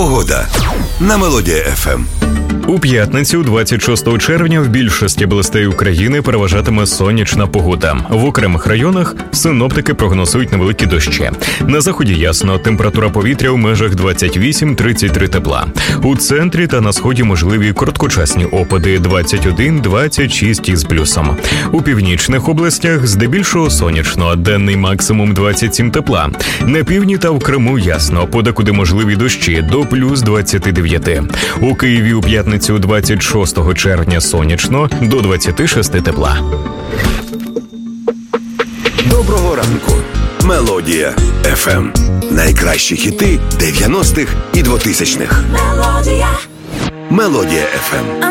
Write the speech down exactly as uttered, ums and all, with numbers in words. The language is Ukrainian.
Погода на Мелодія еф ем. У п'ятницю, двадцять шостого червня, в більшості областей України переважатиме сонячна погода. В окремих районах синоптики прогнозують невеликі дощі. На заході ясно, температура повітря у межах двадцять вісім - тридцять три тепла. У центрі та на сході можливі короткочасні опади двадцять один - двадцять шість із плюсом. У північних областях здебільшого сонячно, денний максимум двадцять сім тепла. На півдні та в Криму ясно, подекуди можливі дощі до плюс двадцять дев'ять. У Києві у п'ятницю двадцять шостого червня сонячно, до двадцять шість тепла. Доброго ранку. Мелодія еф ем. Найкращі хіти дев'яностих і двотисячних. Мелодія. Мелодія еф ем.